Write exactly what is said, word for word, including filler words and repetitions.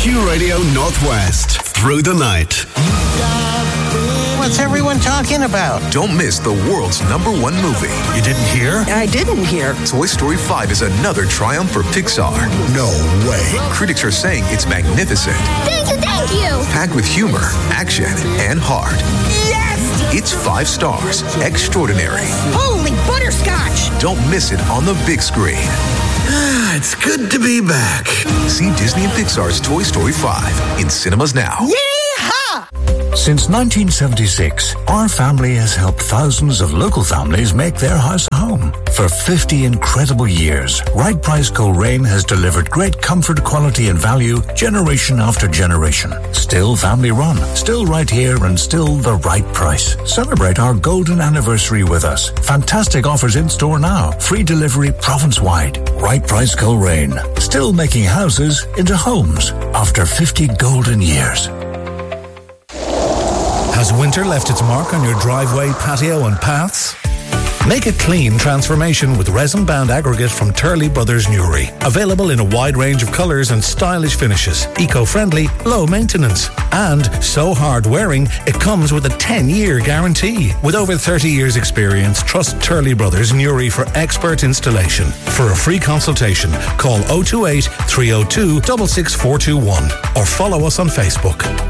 Q Radio Northwest. Through the night. What's everyone talking about? Don't miss the world's number one movie. You didn't hear? I didn't hear. Toy Story five is another triumph for Pixar. No way. Critics are saying it's magnificent. Thank you, thank you. Packed with humor, action, and heart. Yes! It's five stars. Extraordinary. Holy butterscotch! Don't miss it on the big screen. It's good to be back. See Disney and Pixar's Toy Story five in cinemas now. Yeehaw! Since nineteen seventy-six, our family has helped thousands of local families make their house a home. For fifty incredible years, Right Price Coleraine has delivered great comfort, quality and value generation after generation. Still family run, still right here and still the right price. Celebrate our golden anniversary with us. Fantastic offers in store now. Free delivery province-wide. Right Price Coleraine. Still making houses into homes after fifty golden years. Has winter left its mark on your driveway, patio and paths? Make a clean transformation with resin-bound aggregate from Turley Brothers Newry. Available in a wide range of colours and stylish finishes. Eco-friendly, low maintenance. And so hard-wearing, it comes with a ten-year guarantee. With over thirty years experience, trust Turley Brothers Newry for expert installation. For a free consultation, call oh two eight, three oh two, six six four two one or follow us on Facebook.